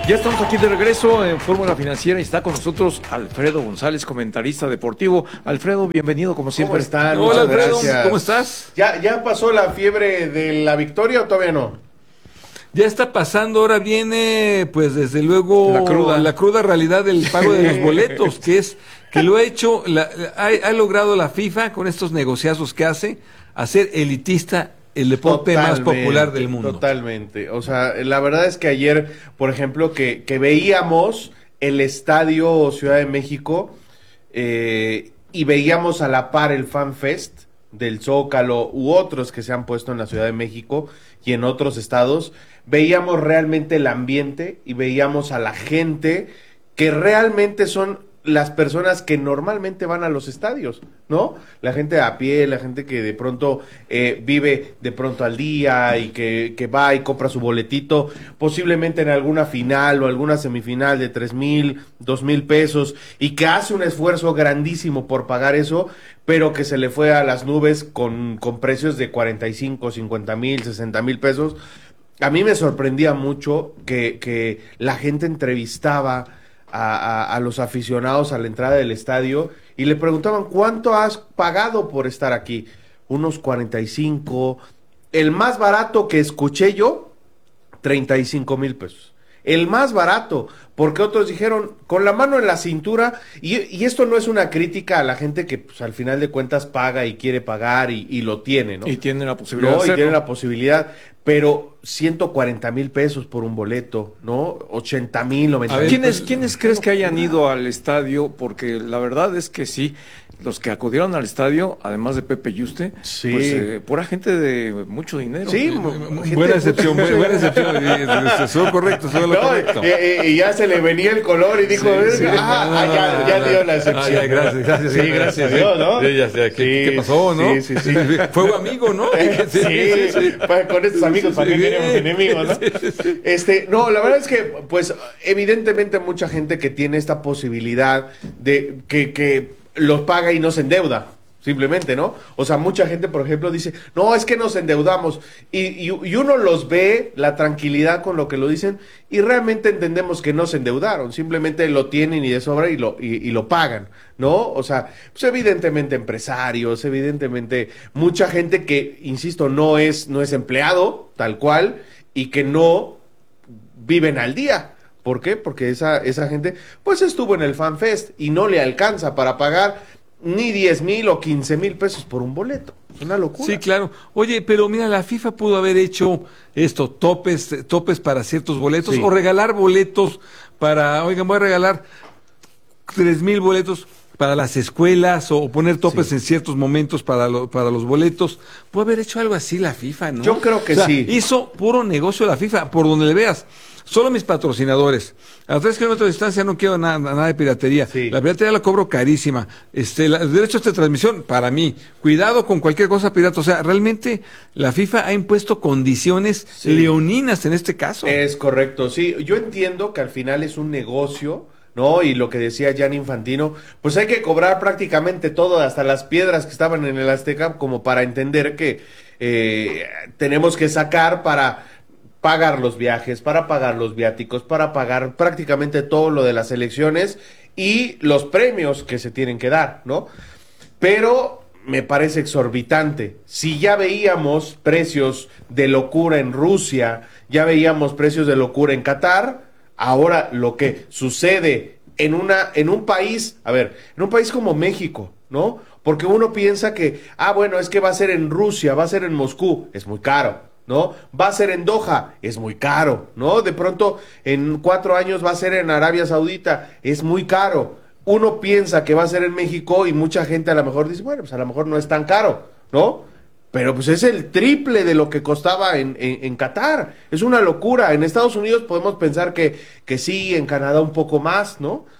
Ya estamos aquí de regreso en Fórmula Financiera y está con nosotros Alfredo González, comentarista deportivo. Alfredo, bienvenido como siempre. ¿Cómo están? Hola Alfredo, gracias. ¿Cómo estás? ¿Ya pasó la fiebre de la victoria o todavía no? Ya está pasando, ahora viene, pues desde luego, la cruda realidad del pago de los boletos, que lo ha hecho, ha logrado la FIFA con estos negociazos que hace, hacer elitista el deporte más popular del mundo. Totalmente. O sea, la verdad es que ayer, por ejemplo, que veíamos el estadio Ciudad de México y veíamos a la par el Fan Fest del Zócalo u otros que se han puesto en la Ciudad de México y en otros estados, veíamos realmente el ambiente y veíamos a la gente que realmente son las personas que normalmente van a los estadios, ¿no? La gente a pie, la gente que de pronto vive de pronto al día y que va y compra su boletito, posiblemente en alguna final o alguna semifinal de 3,000, 2,000 pesos y que hace un esfuerzo grandísimo por pagar eso, pero que se le fue a las nubes con precios de 45, 50,000, 60,000 pesos. A mí me sorprendía mucho que la gente entrevistaba a los aficionados a la entrada del estadio y le preguntaban, ¿cuánto has pagado por estar aquí? Unos 45, el más barato que escuché yo, 35,000 pesos. El más barato, porque otros dijeron, con la mano en la cintura, y esto no es una crítica a la gente que pues, al final de cuentas paga y quiere pagar y lo tiene, ¿no? Y tiene la posibilidad de y hacerlo. tiene la posibilidad, pero 140,000 pesos por un boleto, ¿no? 80,000, 90,000. ¿Quiénes crees que hayan ido al estadio? Porque la verdad es que sí, los que acudieron al estadio, además de Pepe Yuste, Sí. pues pura gente de mucho dinero. Sí, Buena excepción, buena excepción. Estuvo correcto, estuvo lo correcto. Y ya se le venía el color y dijo, ya dio la excepción. Gracias. Sí, gracias a Dios, ¿no? ¿Qué pasó, no? Sí. Fue amigo, ¿no? Sí. Pues, con estos amigos, ¿para qué queremos enemigos, no? No, la verdad es que, pues, evidentemente mucha gente que tiene esta posibilidad de que los paga y no se endeuda. Simplemente, ¿no? O sea, mucha gente, por ejemplo, dice, no, es que nos endeudamos. Y uno los ve, la tranquilidad con lo que lo dicen, y realmente entendemos que no se endeudaron. Simplemente lo tienen y de sobra y lo pagan, ¿no? O sea, pues evidentemente empresarios, evidentemente mucha gente que, insisto, no es empleado, tal cual, y que no viven al día. ¿Por qué? Porque esa gente, pues estuvo en el Fan Fest y no le alcanza para pagar ni 10,000 o 15,000 pesos por un boleto. Es una locura. Sí, claro. Oye, pero mira, la FIFA pudo haber hecho esto, topes para ciertos boletos, Sí. o regalar boletos para, oigan, voy a regalar 3,000 boletos para las escuelas, o poner topes en ciertos momentos para los boletos. Puede haber hecho algo así la FIFA, ¿no? Yo creo que o sea, sí. Hizo puro negocio la FIFA, por donde le veas. Solo mis patrocinadores. A 3 kilómetros de distancia no quiero nada de piratería. Sí. La piratería la cobro carísima. Los derechos de transmisión, para mí. Cuidado con cualquier cosa pirata. O sea, realmente la FIFA ha impuesto condiciones leoninas en este caso. Es correcto, sí. Yo entiendo que al final es un negocio, ¿no? Y lo que decía Gianni Infantino, pues hay que cobrar prácticamente todo, hasta las piedras que estaban en el Azteca, como para entender que tenemos que sacar para pagar los viajes, para pagar los viáticos, para pagar prácticamente todo lo de las elecciones y los premios que se tienen que dar, ¿no? Pero me parece exorbitante. Si ya veíamos precios de locura en Rusia, ya veíamos precios de locura en Qatar, ahora lo que sucede en un país, en un país como México, ¿no? Porque uno piensa que, bueno, es que va a ser en Rusia, va a ser en Moscú, es muy caro, ¿no? Va a ser en Doha, es muy caro, ¿no? De pronto, en 4 años va a ser en Arabia Saudita, es muy caro. Uno piensa que va a ser en México y mucha gente a lo mejor dice, bueno, pues a lo mejor no es tan caro, ¿no? Pero pues es el triple de lo que costaba en Qatar. Es una locura. En Estados Unidos podemos pensar que sí, en Canadá un poco más, ¿no?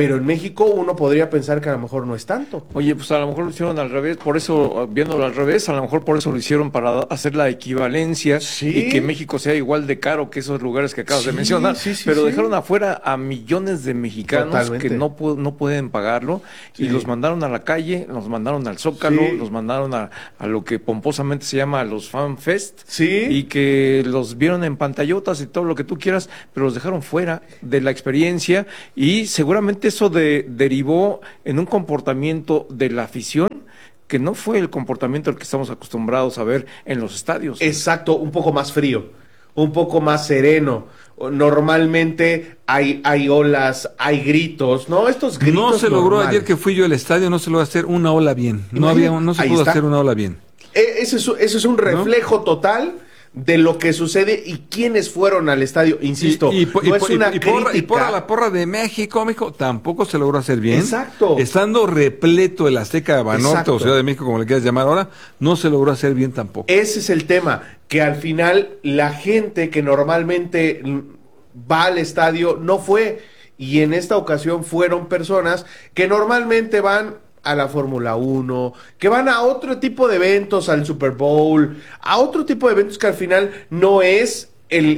pero en México uno podría pensar que a lo mejor no es tanto. Oye, pues a lo mejor lo hicieron al revés, por eso, viéndolo al revés, a lo mejor por eso lo hicieron para hacer la equivalencia Sí. y que México sea igual de caro que esos lugares que acabas de Sí, mencionar, sí, sí, pero sí. dejaron afuera a millones de mexicanos Totalmente. que no pueden pagarlo y Sí. los mandaron a la calle, los mandaron al Zócalo, Sí. los mandaron a lo que pomposamente se llama los Fan Fest Sí. y que los vieron en pantallotas y todo lo que tú quieras, pero los dejaron fuera de la experiencia y seguramente eso derivó en un comportamiento de la afición que no fue el comportamiento al que estamos acostumbrados a ver en los estadios. Exacto, un poco más frío, un poco más sereno. Normalmente hay olas, hay gritos, ¿no? Estos gritos No se logró normales. ayer que fui yo al estadio, no se logró hacer una ola bien. No se Ahí pudo está. hacer una ola bien. Ese es un reflejo total de lo que sucede y quiénes fueron al estadio. Insisto, no es una crítica. La porra de México tampoco se logró hacer bien. Exacto. Estando repleto el Azteca Banorte Exacto. o Ciudad de México, como le quieras llamar ahora, no se logró hacer bien tampoco. Ese es el tema, que al final la gente que normalmente va al estadio no fue, y en esta ocasión fueron personas que normalmente van a la Fórmula 1, que van a otro tipo de eventos, al Super Bowl, a otro tipo de eventos que al final no es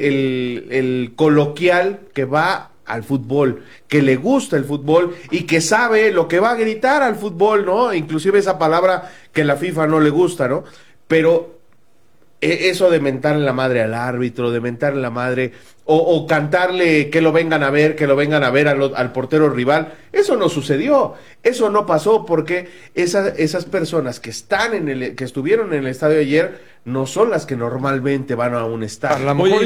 el coloquial que va al fútbol, que le gusta el fútbol y que sabe lo que va a gritar al fútbol, ¿no? Inclusive esa palabra que la FIFA no le gusta, ¿no? Pero eso de mentarle la madre al árbitro, de mentarle la madre, o cantarle que lo vengan a ver al portero rival, eso no sucedió, eso no pasó, porque esas personas que estuvieron en el estadio ayer no son las que normalmente van a un A estadio. lo mejor Oye,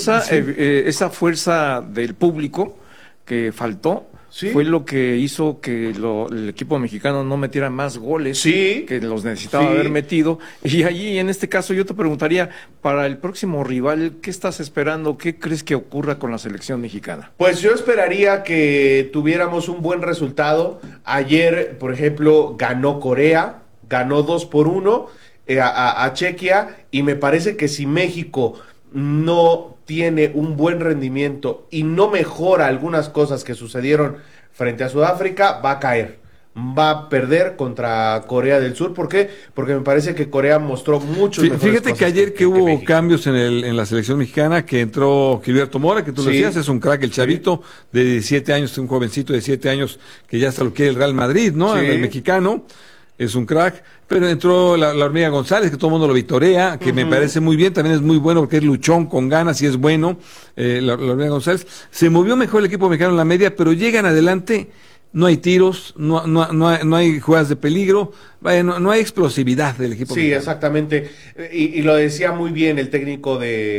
esa fuerza del público que faltó Sí. fue lo que hizo que el equipo mexicano no metiera más goles Sí. que los necesitaba Sí. haber metido. Y allí, en este caso, yo te preguntaría, para el próximo rival, ¿qué estás esperando? ¿Qué crees que ocurra con la selección mexicana? Pues yo esperaría que tuviéramos un buen resultado. Ayer, por ejemplo, ganó Corea, ganó 2-1 a Chequia, y me parece que si México no tiene un buen rendimiento y no mejora algunas cosas que sucedieron frente a Sudáfrica, va a caer. Va a perder contra Corea del Sur. ¿Por qué? Porque me parece que Corea mostró muchos mejores Fíjate cosas que ayer que hubo México. cambios en la selección mexicana, que entró Gilberto Mora, que tú lo Sí. decías, es un crack, el chavito de 17 años, un jovencito de 17 años que ya hasta lo quiere el Real Madrid, ¿no? Sí. El mexicano. Es un crack, pero entró la Hormiga González, que todo el mundo lo vitorea, que me parece muy bien, también es muy bueno porque es luchón, con ganas y es bueno, la Hormiga González. Se movió mejor el equipo mexicano en la media, pero llegan adelante, no hay tiros, no hay jugadas de peligro, vaya, no hay explosividad del equipo Sí, mexicano. exactamente. Y lo decía muy bien el técnico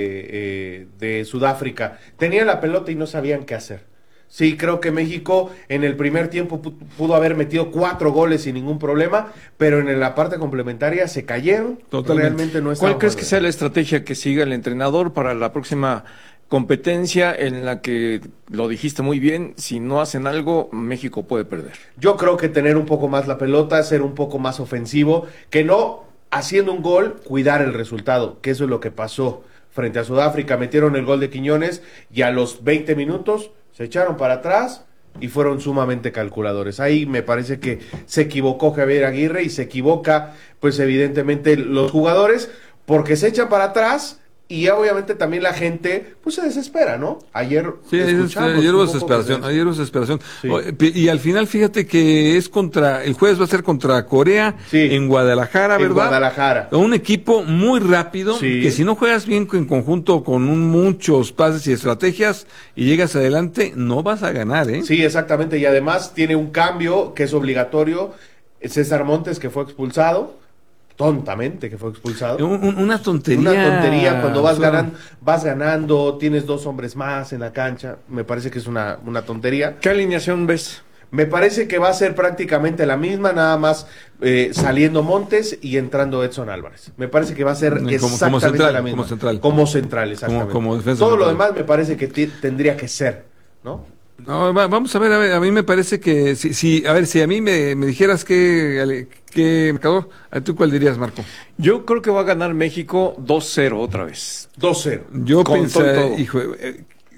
de Sudáfrica. Tenían la pelota y no sabían qué hacer. Sí, creo que México en el primer tiempo pudo haber metido 4 goles sin ningún problema, pero en la parte complementaria se cayeron. Totalmente. Realmente no ¿Cuál estaban crees que jugando sea bien. la estrategia que siga el entrenador para la próxima competencia en la que, lo dijiste muy bien, si no hacen algo, México puede perder? Yo creo que tener un poco más la pelota, ser un poco más ofensivo, que no haciendo un gol, cuidar el resultado, que eso es lo que pasó frente a Sudáfrica. Metieron el gol de Quiñones y a los 20 minutos se echaron para atrás y fueron sumamente calculadores. Ahí me parece que se equivocó Javier Aguirre y se equivoca, pues evidentemente los jugadores, porque se echan para atrás. Y ya obviamente también la gente pues se desespera, ¿no? Ayer Sí, escuchamos ayer un hubo poco desesperación, que- ayer hubo desesperación. Sí. Y al final, fíjate que el jueves va a ser contra Corea, Sí. en Guadalajara, En ¿verdad? Guadalajara. Un equipo muy rápido, Sí. que si no juegas bien en conjunto con muchos pases y estrategias y llegas adelante, no vas a ganar, ¿eh? Sí, exactamente, y además tiene un cambio que es obligatorio. César Montes, que fue expulsado, tontamente que fue expulsado. Una tontería. Una tontería cuando o sea, vas ganando, tienes 2 hombres más en la cancha. Me parece que es una tontería. ¿Qué alineación ves? Me parece que va a ser prácticamente la misma, nada más saliendo Montes y entrando Edson Álvarez. Me parece que va a ser Como exactamente central, la misma. como central. Como central, exactamente. Como defensa Todo lo central. demás me parece que tendría que ser, ¿no? No, vamos a ver, a mí me parece que a ver, si a mí me dijeras qué marcador, ¿a tú cuál dirías, Marco? Yo creo que va a ganar México 2-0 otra vez. 2-0. Yo Con todo y pensaría, todo. hijo,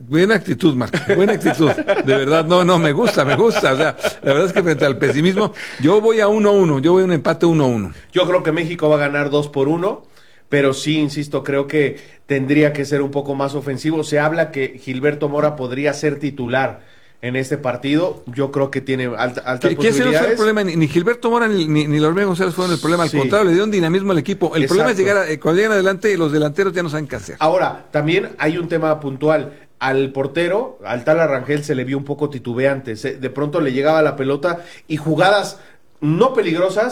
Buena actitud, Marco, buena actitud. De verdad, no, me gusta. O sea, la verdad es que frente al pesimismo, yo voy a 1-1, yo voy a un empate 1-1. Yo creo que México va a ganar 2-1, pero sí, insisto, creo que tendría que ser un poco más ofensivo. Se habla que Gilberto Mora podría ser titular en este partido. Yo creo que tiene altas Que ese no posibilidades. fue el problema, ni Gilberto Mora ni la Hormiga González fueron el problema, al Sí. contrario, le dieron dinamismo al equipo. El problema es Exacto. llegar cuando llegan adelante, los delanteros ya no saben qué hacer. Ahora, también hay un tema puntual. Al portero, al Tala Rangel, se le vio un poco titubeante. De pronto le llegaba la pelota y jugadas no peligrosas,